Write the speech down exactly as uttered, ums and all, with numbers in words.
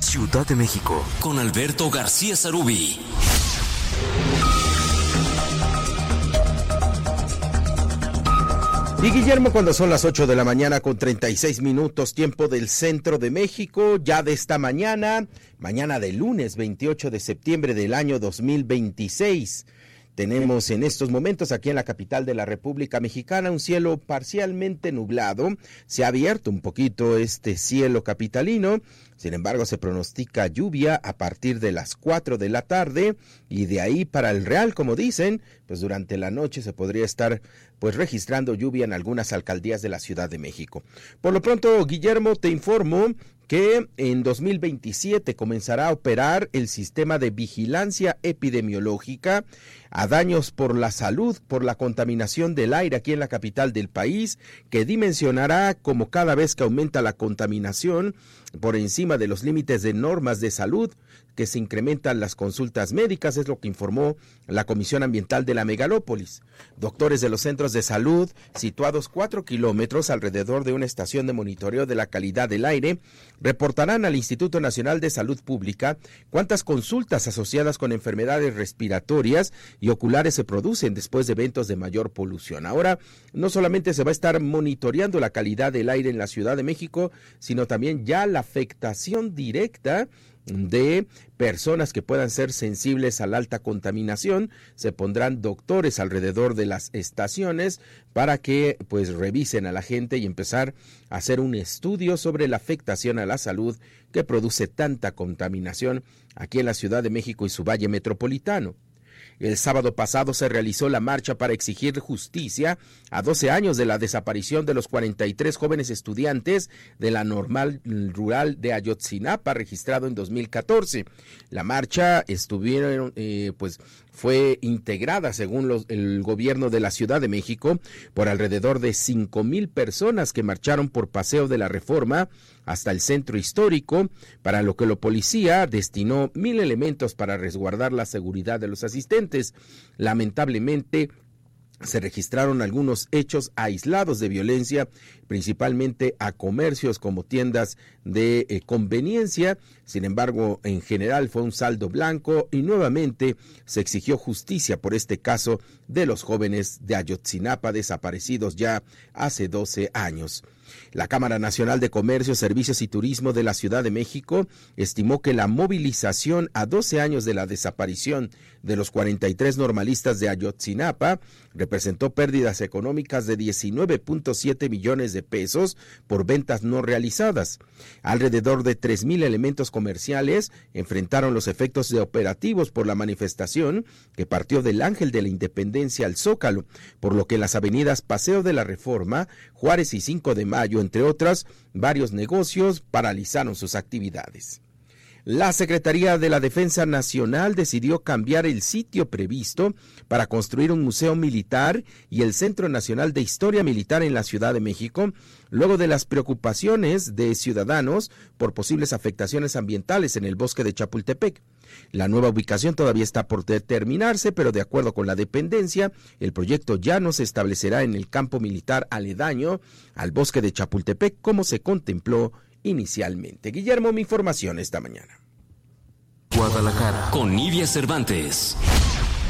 Ciudad de México, con Alberto García Sarubí. Y Guillermo, cuando son las ocho de la mañana con treinta y seis minutos, tiempo del centro de México, ya de esta mañana, mañana de lunes veintiocho de septiembre del año dos mil veintiséis. Tenemos en estos momentos aquí en la capital de la República Mexicana un cielo parcialmente nublado. Se ha abierto un poquito este cielo capitalino. Sin embargo, se pronostica lluvia a partir de las cuatro de la tarde y de ahí para el Real, como dicen, pues durante la noche se podría estar pues registrando lluvia en algunas alcaldías de la Ciudad de México. Por lo pronto, Guillermo, te informo que en dos mil veintisiete comenzará a operar el sistema de vigilancia epidemiológica a daños por la salud, por la contaminación del aire aquí en la capital del país, que dimensionará como cada vez que aumenta la contaminación por encima de los límites de normas de salud, que se incrementan las consultas médicas, es lo que informó la Comisión Ambiental de la Megalópolis. Doctores de los centros de salud, situados cuatro kilómetros alrededor de una estación de monitoreo de la calidad del aire, reportarán al Instituto Nacional de Salud Pública cuántas consultas asociadas con enfermedades respiratorias y oculares se producen después de eventos de mayor polución. Ahora, no solamente se va a estar monitoreando la calidad del aire en la Ciudad de México, sino también ya la afectación directa de personas que puedan ser sensibles a la alta contaminación. Se pondrán doctores alrededor de las estaciones para que pues revisen a la gente y empezar a hacer un estudio sobre la afectación a la salud que produce tanta contaminación aquí en la Ciudad de México y su valle metropolitano. El sábado pasado se realizó la marcha para exigir justicia a doce años de la desaparición de los cuarenta y tres jóvenes estudiantes de la Normal Rural de Ayotzinapa, registrado en dos mil catorce. La marcha estuvieron, eh, pues, fue integrada, según los, el gobierno de la Ciudad de México, por alrededor de cinco mil personas que marcharon por Paseo de la Reforma hasta el centro histórico, para lo que la policía destinó mil elementos para resguardar la seguridad de los asistentes. Lamentablemente, se registraron algunos hechos aislados de violencia, principalmente a comercios como tiendas de eh, conveniencia. Sin embargo, en general fue un saldo blanco y nuevamente se exigió justicia por este caso de los jóvenes de Ayotzinapa desaparecidos ya hace doce años. La Cámara Nacional de Comercio, Servicios y Turismo de la Ciudad de México estimó que la movilización a doce años de la desaparición de los cuarenta y tres normalistas de Ayotzinapa representó pérdidas económicas de diecinueve punto siete millones de pesos por ventas no realizadas. Alrededor de tres mil elementos comerciales enfrentaron los efectos de operativos por la manifestación que partió del Ángel de la Independencia al Zócalo, por lo que en las avenidas Paseo de la Reforma, Juárez y cinco de Mayo, entre otras, varios negocios paralizaron sus actividades. La Secretaría de la Defensa Nacional decidió cambiar el sitio previsto para construir un museo militar y el Centro Nacional de Historia Militar en la Ciudad de México, luego de las preocupaciones de ciudadanos por posibles afectaciones ambientales en el bosque de Chapultepec. La nueva ubicación todavía está por determinarse, pero de acuerdo con la dependencia, el proyecto ya no se establecerá en el campo militar aledaño al bosque de Chapultepec como se contempló inicialmente. Guillermo, mi información esta mañana. Guadalajara, con Nidia Cervantes.